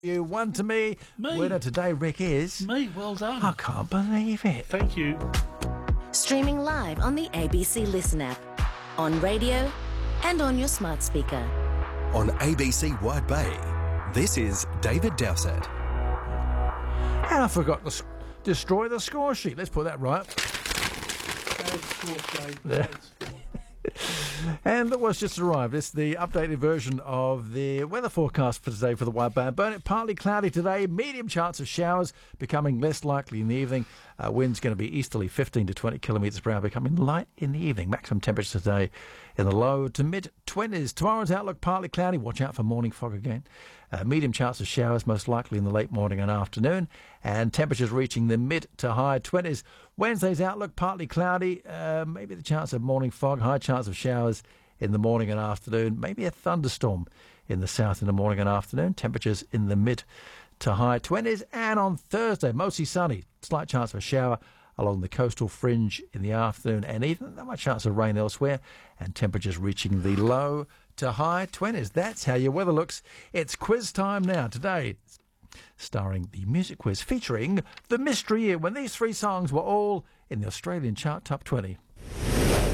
You one to me. Me. Winner today, Rick, is... Me, well done. I can't believe it. Thank you. Streaming live on the ABC Listen app, on radio and on your smart speaker. On ABC Wide Bay, this is David Dowsett. And I forgot to destroy the score sheet. Let's put that right. And look what's just arrived. It's the updated version of the weather forecast for today for the Wide Bay and Burnett. Partly cloudy today, medium chance of showers, becoming less likely in the evening. Wind's going to be easterly 15 to 20 kilometres per hour, becoming light in the evening. Maximum temperature today in the low to mid-20s. Tomorrow's outlook, partly cloudy. Watch out for morning fog again. Medium chance of showers, most likely in the late morning and afternoon. And temperatures reaching the mid to high 20s. Wednesday's outlook, partly cloudy. Maybe the chance of morning fog, high chance of showers in the morning and afternoon. Maybe a thunderstorm in the south in the morning and afternoon. Temperatures in the mid to high 20s. And on Thursday, mostly sunny. Slight chance of a shower along the coastal fringe in the afternoon and evening. Not much chance of rain elsewhere. And temperatures reaching the low to high 20s. That's how your weather looks. It's quiz time now. Today, starring the music quiz featuring The Mystery Year, when these three songs were all in the Australian chart top 20.